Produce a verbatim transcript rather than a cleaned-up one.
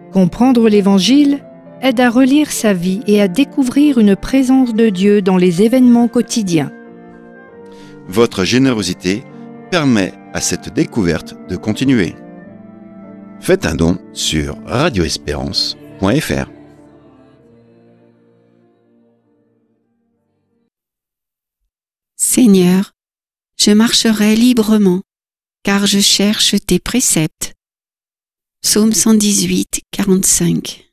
Comprendre l'Évangile aide à relire sa vie et à découvrir une présence de Dieu dans les événements quotidiens. Votre générosité permet à cette découverte de continuer. Faites un don sur radio espérance point f r. Seigneur, je marcherai librement, car je cherche tes préceptes. Psaume cent dix-huit, quarante-cinq.